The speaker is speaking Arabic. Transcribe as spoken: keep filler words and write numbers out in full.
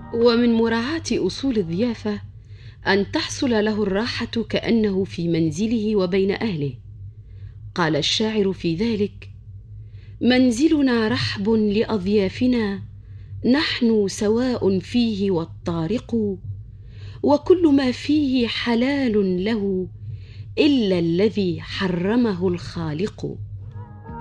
ومن مراعاة أصول الضيافة أن تحصل له الراحة كأنه في منزله وبين أهله. قال الشاعر في ذلك: منزلنا رحب لأضيافنا، نحن سواء فيه والطارق، وكل ما فيه حلال له إلا الذي حرمه الخالق.